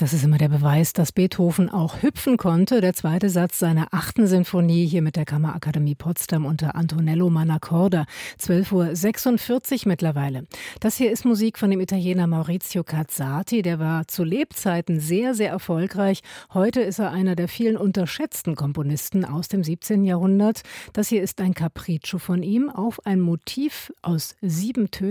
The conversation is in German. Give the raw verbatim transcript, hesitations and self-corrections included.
Das ist immer der Beweis, dass Beethoven auch hüpfen konnte. Der zweite Satz seiner achten Sinfonie hier mit der Kammerakademie Potsdam unter Antonello Mannacorda. zwölf Uhr sechsundvierzig mittlerweile. Das hier ist Musik von dem Italiener Maurizio Cazzati. Der war zu Lebzeiten sehr, sehr erfolgreich. Heute ist er einer der vielen unterschätzten Komponisten aus dem siebzehnten Jahrhundert. Das hier ist ein Capriccio von ihm auf ein Motiv aus sieben Tönen.